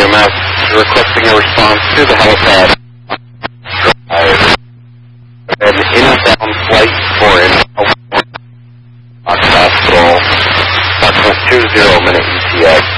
EMS requesting a response to the helipad. An inbound flight for an Hospital, approximately 20 minute ETA.